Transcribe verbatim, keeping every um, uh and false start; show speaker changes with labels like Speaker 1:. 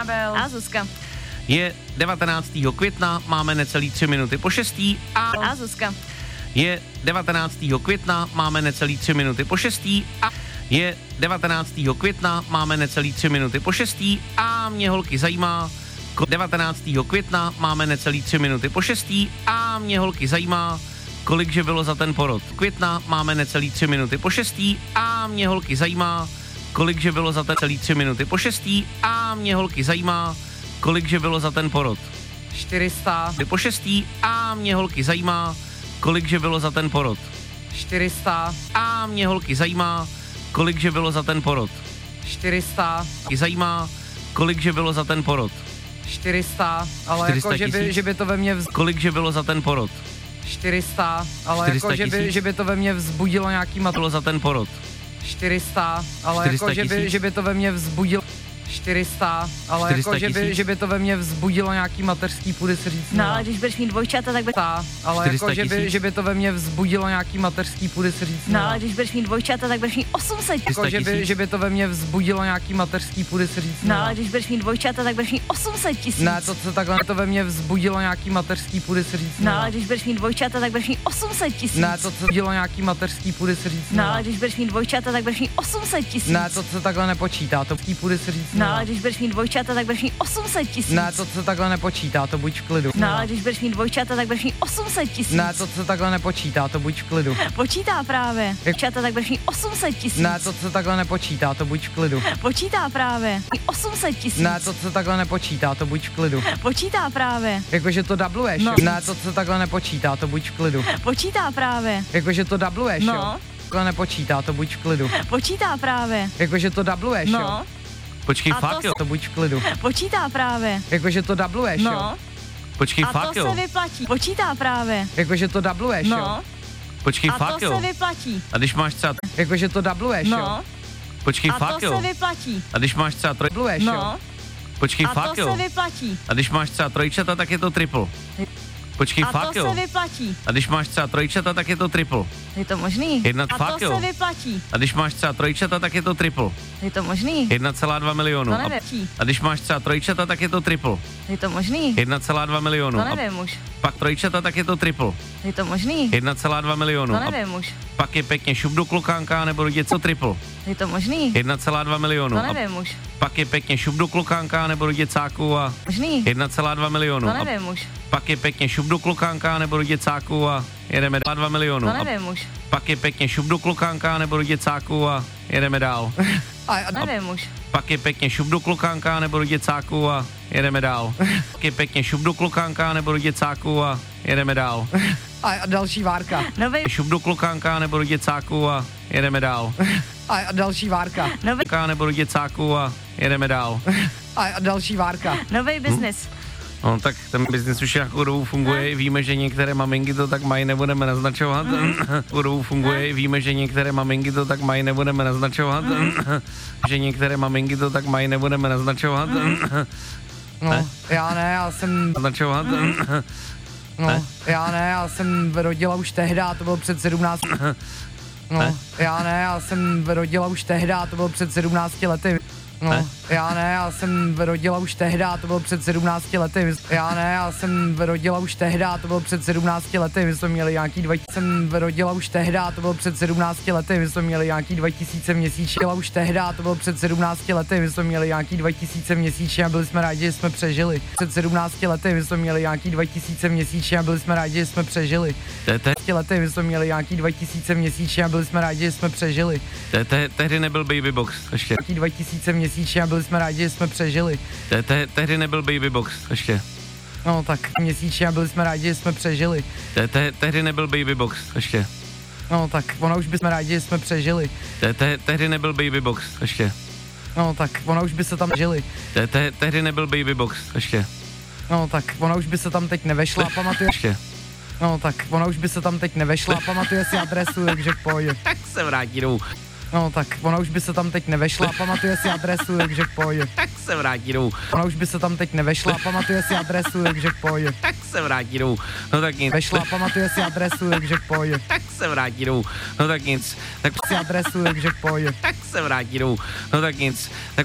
Speaker 1: Abel a Zuzka.
Speaker 2: Je devatenáctého května, máme necelý tři minuty po šestý a...
Speaker 1: A Zuzka.
Speaker 2: Je devatenáctého května, máme necelý tři minuty po šestý a... Je devatenáctého května, máme necelý tři minuty po šestý a mě holky zajímá... devatenáctého května, máme necelý tři minuty po šestý a mě holky zajímá, kolik že bylo za ten porod. Května máme necelý tři minuty po šestý a mě holky zajímá, kolik že bylo za ten celý tři minuty po šestý a mě holky zajímá, kolik že bylo za ten porod.
Speaker 3: čtyři sta.
Speaker 2: Po šestý a mě holky zajímá, kolik že bylo za ten porod.
Speaker 3: čtyři sta.
Speaker 2: A mě holky zajímá, kolik že bylo za ten porod.
Speaker 3: čtyři sta.
Speaker 2: Mě zajímá, kolik že bylo za ten porod.
Speaker 3: čtyři sta, ale jako, že by, že by to ve mně vz...
Speaker 2: Kolik že bylo za ten porod.
Speaker 3: čtyři sta, ale jako, že by, že by to ve mně vzbudilo nějaký mat...
Speaker 2: Bylo za ten porod.
Speaker 3: čtyři sta, ale jako, že by, že by to ve mně vzbudilo... čtyři sta, ale jako, že by, že by to ve mně vzbudilo nějaký mateřský, půjde se říct.
Speaker 1: No, ale když budeš mít dvojčata, tak by...
Speaker 3: Ta, ale jako, že by, že by to ve mně vzbudilo nějaký mateřský, půjde se říct.
Speaker 1: No, ale když budeš mít dvojčata, tak budeš mít osm set.
Speaker 3: Jako, že by, že by to ve mně vzbudilo nějaký mateřský, půjde se říct.
Speaker 1: No, ale když budeš mít dvojčata, tak budeš mít osm set tisíc.
Speaker 3: Ne, to, co takhle to ve mně vzbudilo nějaký mateřský, půjde se říct.
Speaker 1: No, ale když budeš mít dvojčata, tak budeš mít osm set tisíc.
Speaker 3: Ne, to, co dělo nějaký mateřský, půjde se říct.
Speaker 1: No, ale když budeš mít dvojčata, tak budeš mít osm set tisíc.
Speaker 3: Ne, to, co takhle nepočítá, to půjde se říct.
Speaker 1: No, ale když budeš mít dvojčata, tak budeš mít osm set tisíc.
Speaker 3: Ne, to, co takhle nepočítá, to buď v klidu.
Speaker 1: No, ale když budeš mít dvojčata, tak budeš mít osm set tisíc.
Speaker 3: Ne, to, co takhle nepočítá, to buď v klidu.
Speaker 1: Počítá právě. Dvojčata, tak budeš mít osm set tisíc.
Speaker 3: Ne, to, co takhle nepočítá, to buď v klidu.
Speaker 1: Počítá právě. osm set tisíc.
Speaker 3: Ne, to, co takhle nepočítá, to buď v klidu.
Speaker 1: Počítá právě.
Speaker 3: Jakože to dubluješ.
Speaker 1: No.
Speaker 3: Ne, to, co takhle nepočítá, to buď v klidu.
Speaker 1: Počítá právě.
Speaker 3: Jakože to dubluješ,
Speaker 1: No.
Speaker 3: jo. Takhle nepočítá, to buď v klidu.
Speaker 1: Počítá právě.
Speaker 3: Jakože to dubluješ, jo.
Speaker 1: No.
Speaker 2: Počkej,
Speaker 1: A
Speaker 2: fakt
Speaker 1: to
Speaker 2: jo.
Speaker 3: To buď v klidu.
Speaker 1: Počítá právě.
Speaker 3: Jakože to dubluješ, jo.
Speaker 1: No.
Speaker 2: Počkej,
Speaker 1: A
Speaker 2: fakt
Speaker 1: to
Speaker 2: jo.
Speaker 1: se vyplatí. Počítá právě.
Speaker 3: Jakože to dubluješ, jo.
Speaker 1: No.
Speaker 2: Počkej,
Speaker 1: A
Speaker 2: fakt
Speaker 1: to
Speaker 2: jo.
Speaker 1: se vyplatí.
Speaker 2: A když máš třeba...
Speaker 3: Jakože to dubluješ, jo.
Speaker 1: No.
Speaker 2: Počkej,
Speaker 1: A
Speaker 2: fakt
Speaker 1: to
Speaker 2: jo.
Speaker 1: se vyplatí.
Speaker 2: A když máš třeba troj...
Speaker 3: Dubluješ, jo.
Speaker 1: No.
Speaker 2: Počkej,
Speaker 1: A
Speaker 2: fakt
Speaker 1: to
Speaker 2: jo.
Speaker 1: se vyplatí.
Speaker 2: A když máš třeba trojčata, tak je to triple. Počkej,
Speaker 1: A
Speaker 2: fakt
Speaker 1: to
Speaker 2: jo.
Speaker 1: se vyplatí.
Speaker 2: A když máš třeba trojčata, tak je to triple.
Speaker 1: Je to možný?
Speaker 2: Jedna
Speaker 1: A
Speaker 2: fakt
Speaker 1: to
Speaker 2: jo.
Speaker 1: se vyplatí.
Speaker 2: A když máš třeba trojčata, tak je to triple.
Speaker 1: Je to možný?
Speaker 2: jedna celá dva milionu.
Speaker 1: To
Speaker 2: A,
Speaker 1: nevím.
Speaker 2: a když máš třeba trojčata, tak je to triple.
Speaker 1: Je to možný?
Speaker 2: jedna celá dva milionu.
Speaker 1: To
Speaker 2: A
Speaker 1: nevím už.
Speaker 2: pak trojčata, tak je to triple.
Speaker 1: Je to možný?
Speaker 2: jedna celá dva milionu.
Speaker 1: To
Speaker 2: A
Speaker 1: nevím už.
Speaker 2: pak je pěkně šup do klukánka, nebo něco triple.
Speaker 1: Je to možný?
Speaker 2: jedna celá dva milionu.
Speaker 1: To
Speaker 2: A
Speaker 1: nevím už.
Speaker 2: pak je pěkně šup do klukánka, nebo do děcáku a
Speaker 1: Možný?
Speaker 2: jedna celá dva milionu.
Speaker 1: To
Speaker 2: A
Speaker 1: nevím už.
Speaker 2: pak je pěkně šup do klukánka, nebo do děcáku a jedeme dál dva milionu.
Speaker 1: To
Speaker 2: A
Speaker 1: nevím už.
Speaker 2: pak je pěkně šup do klukánka, nebo do děcáku a jedeme dál.
Speaker 3: A, a,
Speaker 1: Nevím už.
Speaker 2: Pak je pěkně šup do klukánka, nebo do děcáku a jedeme dál. Pak je pěkně šup do klukánka, nebo do děcáku a jedeme dál.
Speaker 3: a, a další várka.
Speaker 1: Nový,
Speaker 2: Šup do klukánka, nebo do děcáku a jedeme dál.
Speaker 3: A, a další várka.
Speaker 1: nový,
Speaker 2: Klukánka, nebo do děcáku a jedeme dál.
Speaker 3: A, a další várka.
Speaker 1: nový biznis.
Speaker 2: No tak ten biznis už nějakou dobu funguje, víme, že některé maminky to tak mají, nebudeme naznačovat. Nějakou dobu funguje, víme, že některé maminky to tak mají, nebudeme naznačovat. Že některé maminky to tak mají, nebudeme naznačovat.
Speaker 3: No, já ne, já jsem,
Speaker 2: Naznačovat.
Speaker 3: no, já ne, já jsem rodila už tehdy, a to bylo před sedmnácti. No, já ne, já jsem rodila už tehdy, a to bylo před sedmnácti lety. No, já ne, já jsem rodila už tehdy, a to bylo před sedmnácti lety. Já ne, já jsem rodila už tehdy, a to bylo před sedmnácti lety. My jsme měli nějaký dva, jsem rodila už tehdy, a to bylo před sedmnácti lety. My jsme měli nějaký dva tisíce měsíčně. Rodila už tehdy, a to bylo před sedmnácti lety. My jsme měli nějaký dva tisíce měsíčně a byli jsme rádi, že jsme přežili. Před sedmnácti lety my jsme měli nějaký dva tisíce měsíčně a byli jsme rádi, že jsme přežili. lety my jsme měli nějaký dva tisíce měsíčně a byli jsme rádi, že jsme přežili.
Speaker 2: Tehdy nebyl baby box ještě.
Speaker 3: Nějaký dva tisíce měsíčně a byli jsme rádi, že jsme přežili.
Speaker 2: Tehdy nebyl baby box ještě.
Speaker 3: No tak měsíčně a byli jsme rádi, že jsme přežili.
Speaker 2: Tehdy nebyl baby box ještě.
Speaker 3: No tak ona už by jsme rádi, že jsme přežili.
Speaker 2: Tehdy nebyl baby box ještě.
Speaker 3: No tak ona už by se tam žili.
Speaker 2: Tehdy nebyl baby box ještě.
Speaker 3: No tak ona už by se tam teď nevešla, pamatuje.
Speaker 2: Ještě.
Speaker 3: No tak ona už by se tam teď nevešla, pamatuje si adresu, takže v pohodě.
Speaker 2: Tak se vrátí domů.
Speaker 3: No tak ona už by se tam teď nevešla, pamatuje si adresu, takže v pohodě.
Speaker 2: Tak se vrátí domů.
Speaker 3: Ona už by se tam teď nevešla, pamatuje si adresu, takže v pohodě.
Speaker 2: Tak se vrátí domů. No tak nic.
Speaker 3: Vešla, pamatuje si adresu, takže v pohodě.
Speaker 2: Tak se vrátí domů. No tak nic. Tak
Speaker 3: Si adresu, takže v pohodě.
Speaker 2: tak se vrátí domů. No tak nic. Tak